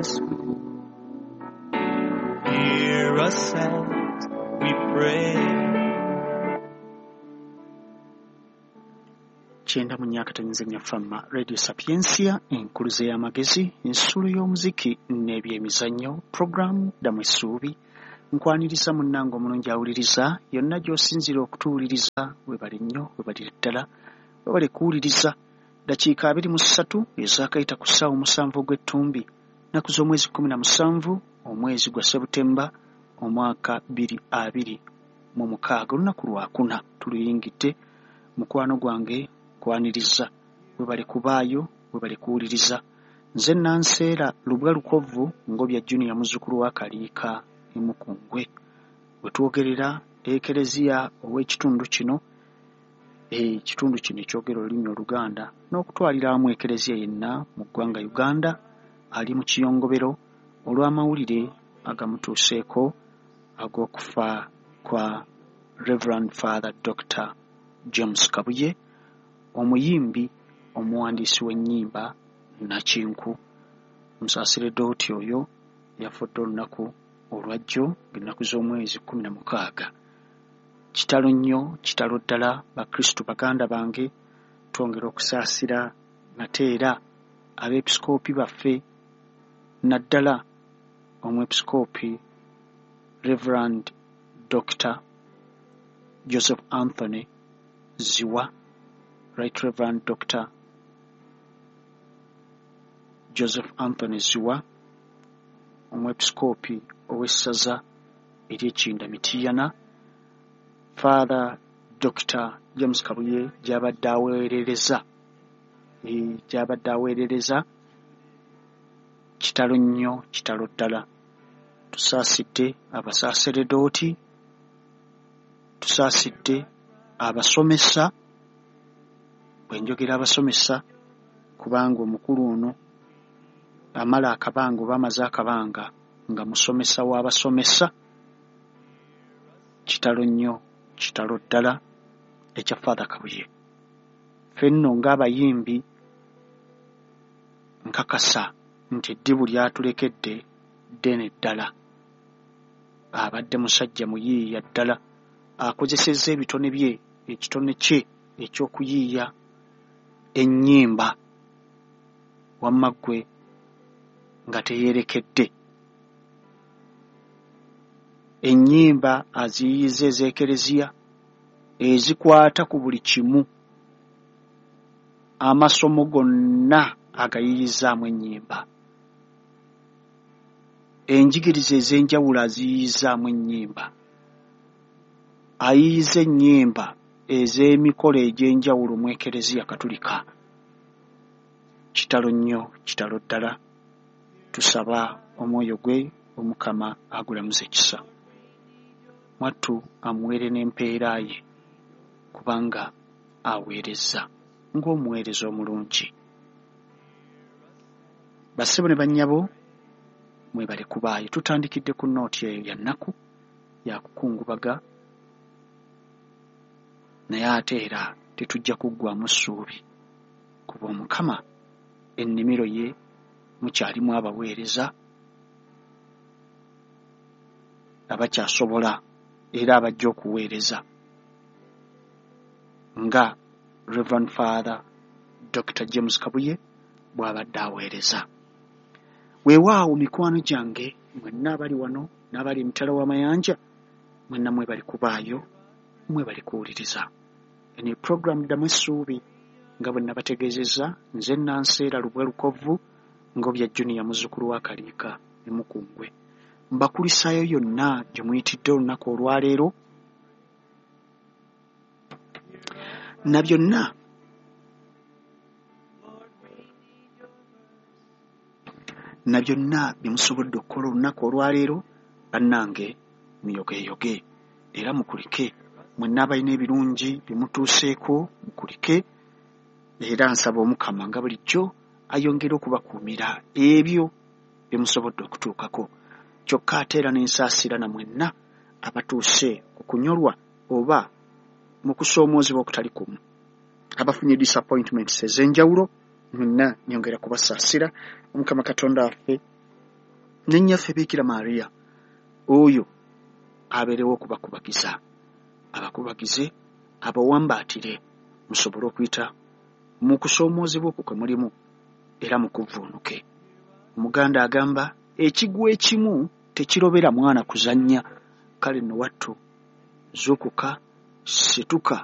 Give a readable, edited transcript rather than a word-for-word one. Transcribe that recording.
Jesus, hear us as we pray. Kyenda mu nyakatanyizanya fama Radio Sapiensia enkuluze y'amagezi ensulu y'omuziki n'ebyemizannyo program damwesuubi nkwaniriza munnange omulungi awuliriza yonna gy'osinzira okutuwuliriza webale nnyo webalire ddala webale kuwuliriza dakiika 23 ezakayita ku ssaawa 7 ogw'ettumbi nnaku z'omwezi 17 omwezi gwa Sebutemba omwaka 2026 olunaku lwakuna tuluyingidde mukwano gwange kwaniriza webale kubaayo webale kuwuliriza nze Nanseera Lubwa Lukovu Ngobya Junior muzzukulu wa Kaliika Mukungwe wetwogerera ekereziya ow'ekitundu kino ekitundu kino ekyogera olulimi Oluganda n'okutwalira awamu ekereziya yenna mu ggwanga Uganda ali mu kiyongobero olw'amawulire agamutuuseeko ag'okufa kwa Reverend Father Dr. James Kabuye omuyimbi omuwandiisi w'ennyimba Nakinku Musaasire Dooti oyo yafudde olunaku olwajjo ng'ennaku z'omwezi 16 kitalo nnyo kitalo ddala bakristu baganda bange twongera okusaasira nate era abeepisikoopi baffe naddala omwepisikoopi Reverend Dr. Joseph Anthony Ziwa, Right Reverend Dr. Joseph Anthony Ziwa omwepisikoopi ow'essaza ery'Ekinda Mitiyana, Father Dr. James Kabuye gy'abadde aweerereza kitalo nnyo kitalo ddala tusaasidde abasaasire Dooti tusaasidde abasomesa bwe njogera abasomesa kubanga omukulu ono amala akabanga oba amaze akabanga nga musomesa w'abasomesa kitalo nnyo kitalo ddala ekya Father Kabuye ffenno ng'abayimbi nkakasa nti eddibu lyatulekedde ddene ddala abadde musajja muyiiya ddala akozesezza ebitone bye ekitone kye eky'okuyiiya ennyimba wamma ggwe nga teyeerekedde ennyimba aziyiyiza ez'ekereziya ezikwata ku buli kimu amasomo gonna agayiyizaamu ennyimba enjigiriza ez'enjawulo aziyiyizaamu ennyimba ayiyiza ennyimba ez'emikolo egy'enjawulo mu ekereziya katulika kitalo nnyo kitalo ddala tusaba omwoyo gwe omukama agulamuze ekisa mwattu amuweere n'empeera ye kubanga aweereza ng'omuweereza omulungi bassebo ne bannyabo mwebale kubaayo tutandikidde ku nooti eyo ya nnaku yakukungubaga naye ate era tetujja kuggwamu ssuubi kuba omukama ennimiro ye mukyalimu abaweereza abakyasobola era abajja okuweereza nga Reverend Father Dr. James Kabuye bw'abadde aweereza weewaawo mikwano gyange mwenna abali wano n'abali emitala w'amayanja mwenna mwebali kubaayo mwebali kuwuliriza eno program ddamu essuubi nga bwe nabategeezezza nze Nanseera Lubwa Lukovu Ngobya Junior muzzukulu wa Kaliika Mukungwe mbakulisaayo yonna gye muyitidde olunaku olwaleero na byonna bye musobodde okukola olunaku olwaleero bannange muyogeeyoge era mukulike mwenna abalina ebirungi bye mutuuseeko mukulike era nsaba omukama nga bulijjo ayongere okubakuumira ebyo bye musobodde okutuukako kyokka ate era n'ensaasira na mwenna abatuuse ku kunyolwa oba mu kusoomoozebwa okutali kumu abafunye disappointments ez'enjawulo mwenna nyongera kubasaasira omukama katonda waffe ne nnyaffe Biikira Maariya oyo abeerewo okubakubagiza, abakubagize, abawambaatire, musobole okuyita mu kusoomoozebwa okwo kwe mulimu era mu kuvvuunuke. Omuganda agamba ekigwo ekimu tekirobera mwana kuzannya. Kale nno wattu zuukuka, situka,